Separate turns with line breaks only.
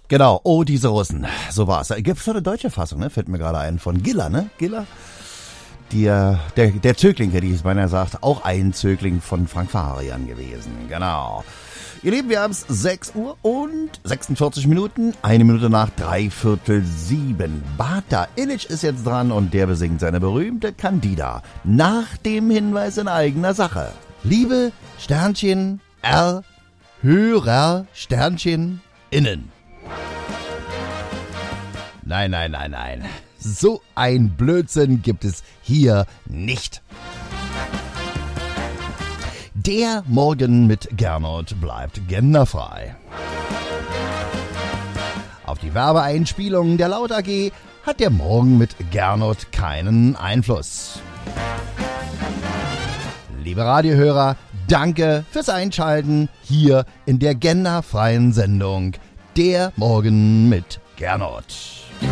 Genau, oh, diese Russen. So war's. Gibt's noch eine deutsche Fassung, ne? Fällt mir gerade ein. Von Giller, ne? Giller? Der Zögling, hätte ich es beinahe gesagt, auch ein Zögling von Frank Farian gewesen. Genau. Ihr Lieben, wir haben es 6 Uhr und 46 Minuten, 1 Minute nach 6:45. Bata Illich ist jetzt dran und der besingt seine berühmte Candida. Nach dem Hinweis in eigener Sache. Liebe Sternchen R Hörer Sternchen innen. Nein. So ein Blödsinn gibt es hier nicht. Der Morgen mit Gernot bleibt genderfrei. Auf die Werbeeinspielungen der Laut AG hat der Morgen mit Gernot keinen Einfluss. Liebe Radiohörer, danke fürs Einschalten hier in der genderfreien Sendung Der Morgen mit Gernot.